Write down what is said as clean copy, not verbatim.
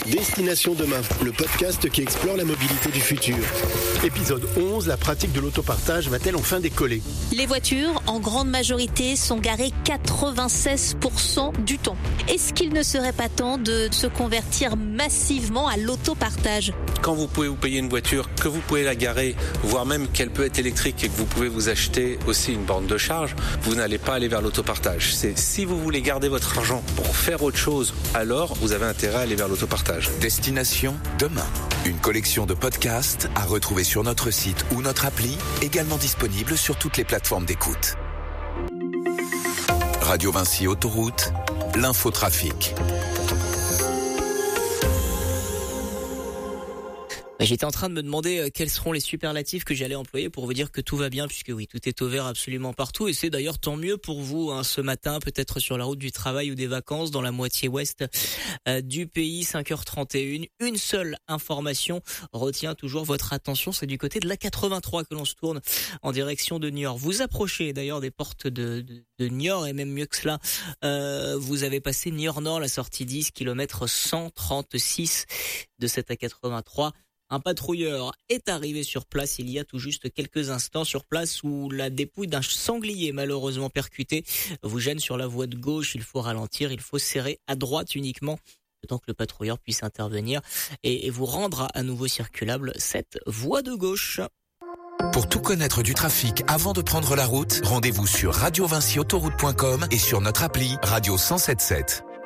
Destination Demain, le podcast qui explore la mobilité du futur. Épisode 11, la pratique de l'autopartage va-t-elle enfin décoller ? Les voitures, en grande majorité, sont garées 96% du temps. Est-ce qu'il ne serait pas temps de se convertir massivement à l'autopartage ? Quand vous pouvez vous payer une voiture, que vous pouvez la garer, voire même qu'elle peut être électrique et que vous pouvez vous acheter aussi une borne de charge, vous n'allez pas aller vers l'autopartage. Si vous voulez garder votre argent pour faire autre chose, alors vous avez intérêt à aller vers l'autopartage. Destination Demain. Une collection de podcasts à retrouver sur notre site ou notre appli, également disponible sur toutes les plateformes d'écoute. Radio Vinci Autoroute, l'infotrafic. J'étais en train de me demander quels seront les superlatifs que j'allais employer pour vous dire que tout va bien, puisque oui, tout est au vert absolument partout, et c'est d'ailleurs tant mieux pour vous ce matin, peut-être sur la route du travail ou des vacances dans la moitié ouest du pays, 5h31. Une seule information retient toujours votre attention, c'est du côté de l'A83 que l'on se tourne en direction de Niort. Vous approchez d'ailleurs des portes de Niort, et même mieux que cela, vous avez passé Niort-Nord, la sortie 10, kilomètre 136 de cette A83. Un patrouilleur est arrivé sur place il y a tout juste quelques instants, sur place où la dépouille d'un sanglier malheureusement percuté vous gêne sur la voie de gauche. Il faut ralentir, il faut serrer à droite uniquement, le temps que le patrouilleur puisse intervenir et vous rendre à nouveau circulable cette voie de gauche. Pour tout connaître du trafic avant de prendre la route, rendez-vous sur radiovinciautoroute.com et sur notre appli Radio 107.7.